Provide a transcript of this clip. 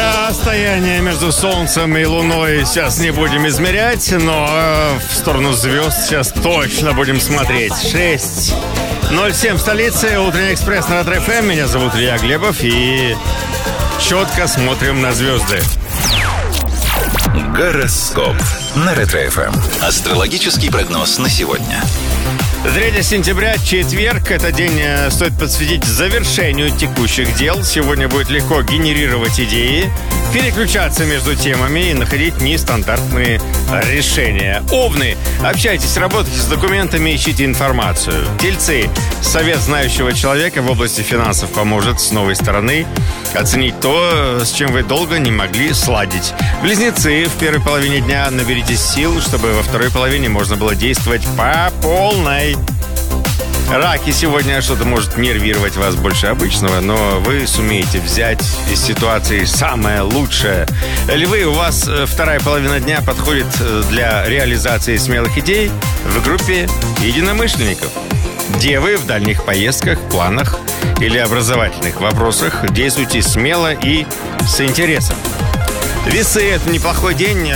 Расстояние между Солнцем и Луной сейчас не будем измерять, но в сторону звезд сейчас точно будем смотреть. 6:07 в столице. Утренний экспресс на Ретро-ФМ. Меня зовут Илья Глебов. И четко смотрим на звезды. Гороскоп на Ретро-ФМ. Астрологический прогноз на сегодня. 3 сентября, четверг. Этот день стоит посвятить завершению текущих дел. Сегодня будет легко генерировать идеи, переключаться между темами и находить нестандартные решения. Овны. Общайтесь, работайте с документами, ищите информацию. Тельцы. Совет знающего человека в области финансов поможет с новой стороны оценить то, с чем вы долго не могли сладить. Близнецы. В первой половине дня наберитесь сил, чтобы во второй половине можно было действовать по полной. Раки. Сегодня что-то может нервировать вас больше обычного, но вы сумеете взять из ситуации самое лучшее. Львы. У вас вторая половина дня подходит для реализации смелых идей в группе единомышленников. Девы. В дальних поездках, планах или образовательных вопросах действуйте смело и с интересом. Весы. Это неплохой день